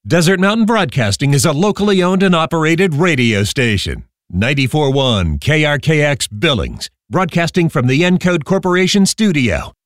Desert Mountain Broadcasting is a locally owned and operated radio station. 94.1 KRKX Billings, broadcasting from the Encode Corporation studio